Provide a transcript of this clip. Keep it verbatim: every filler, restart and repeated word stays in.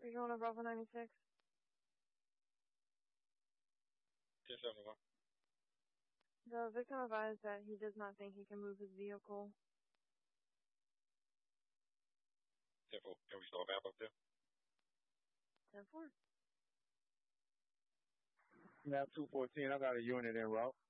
Visual on Bravo ninety-six. ten seventy-one. The victim advised that he does not think he can move his vehicle. ten four. Can we start map up there? ten four. Map two fourteen, I got a unit en route.